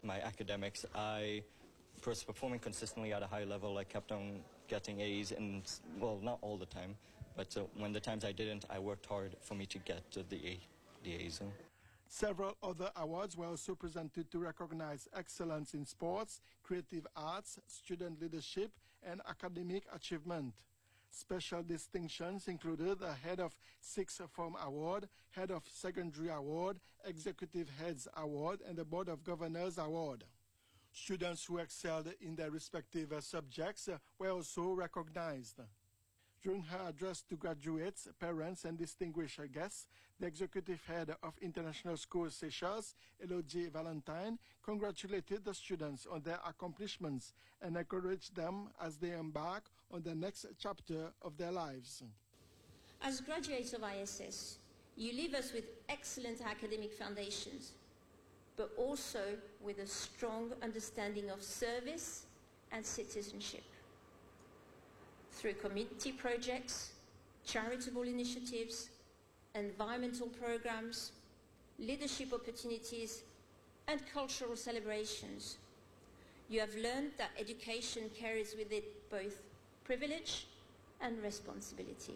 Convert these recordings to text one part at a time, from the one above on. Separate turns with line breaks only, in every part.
my academics. I was performing consistently at a high level. I kept on getting A's, and well, not all the time, but when the times I didn't, I worked hard for me to get the A's.
Several other awards were also presented to recognize excellence in sports, creative arts, student leadership, and academic achievement. Special distinctions included the Head of Sixth Form Award, Head of Secondary Award, Executive Heads Award, and the Board of Governors Award. Students who excelled in their respective subjects were also recognized. During her address to graduates, parents, and distinguished guests, the executive head of International School Seychelles, Elodie Valentine, congratulated the students on their accomplishments and encouraged them as they embark on the next chapter of their lives.
As graduates of ISS, you leave us with excellent academic foundations, but also with a strong understanding of service and citizenship. Through community projects, charitable initiatives, environmental programs, leadership opportunities, and cultural celebrations, you have learned that education carries with it both privilege and responsibility.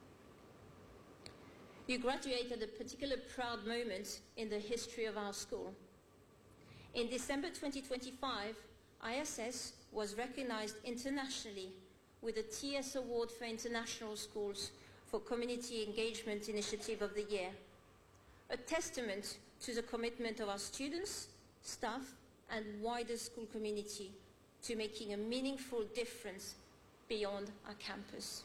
You graduate at a particularly proud moment in the history of our school. In December 2025, ISS was recognized internationally with the TS Award for International Schools for Community Engagement Initiative of the Year, a testament to the commitment of our students, staff, and wider school community to making a meaningful difference beyond our campus.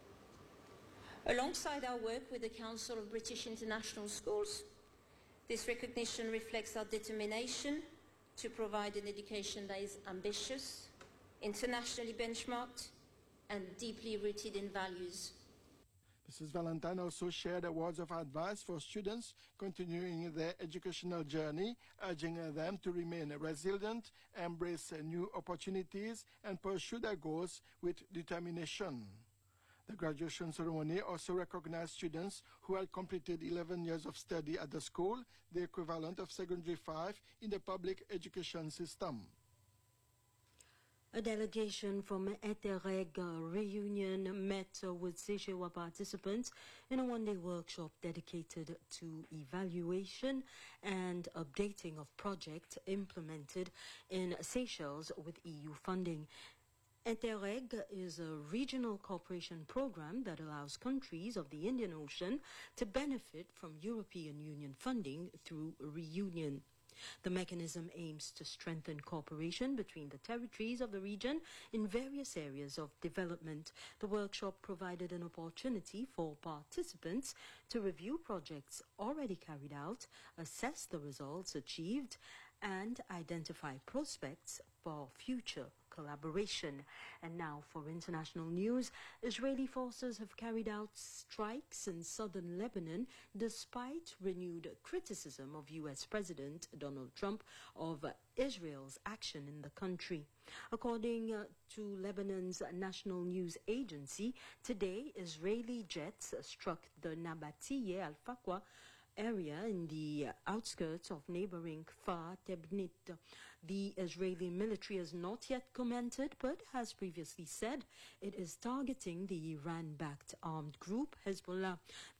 Alongside our work with the Council of British International Schools, this recognition reflects our determination to provide an education that is ambitious, internationally benchmarked, and deeply rooted in values.
Mrs. Valentine also shared words of advice for students continuing their educational journey, urging them to remain resilient, embrace new opportunities, and pursue their goals with determination. The graduation ceremony also recognized students who had completed 11 years of study at the school, the equivalent of Secondary 5 in the public education system.
A delegation from Interreg Reunion met with Seychelles participants in a one-day workshop dedicated to evaluation and updating of projects implemented in Seychelles with EU funding. Interreg is a regional cooperation program that allows countries of the Indian Ocean to benefit from European Union funding through reunion. The mechanism aims to strengthen cooperation between the territories of the region in various areas of development. The workshop provided an opportunity for participants to review projects already carried out, assess the results achieved, and identify prospects for future collaboration. And now for international news, Israeli forces have carried out strikes in southern Lebanon despite renewed criticism of U.S. President Donald Trump of Israel's action in the country. According to Lebanon's national news agency, today Israeli jets struck the Nabatieh al-Faqwa area in the outskirts of neighboring Kfar Tebnit. The Israeli military has not yet commented, but has previously said it is targeting the Iran-backed armed group Hezbollah.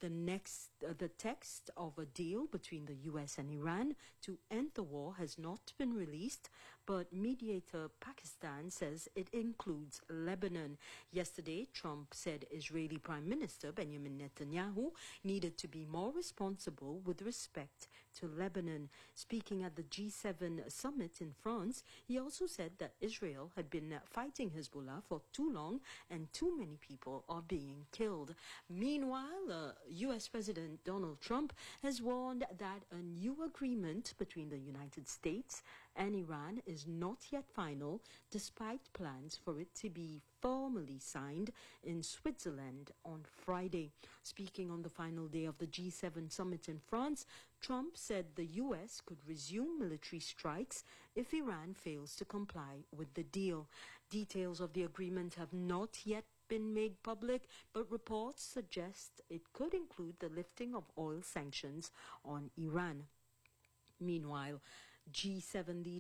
The text of a deal between the U.S. and Iran to end the war has not been released, but mediator Pakistan says it includes Lebanon. Yesterday, Trump said Israeli Prime Minister Benjamin Netanyahu needed to be more responsible with respect to Lebanon. Speaking at the G7 summit in France, he also said that Israel had been fighting Hezbollah for too long and too many people are being killed. Meanwhile, U.S. President Donald Trump has warned that a new agreement between the United States and Iran is not yet final, despite plans for it to be formally signed in Switzerland on Friday. Speaking on the final day of the G7 summit in France, Trump said the U.S. could resume military strikes if Iran fails to comply with the deal. Details of the agreement have not yet been made public, but reports suggest it could include the lifting of oil sanctions on Iran. Meanwhile, G7 leaders